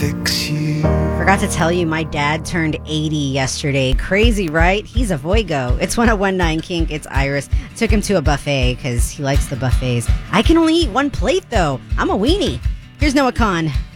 fix you. Forgot to tell you, my dad turned 80 yesterday. Crazy, right? He's a Voigo. It's 1019 Kink. It's Iris. Took him to a buffet because he likes the buffets. I can only eat one plate, though. I'm a weenie. Here's Noah Kahn.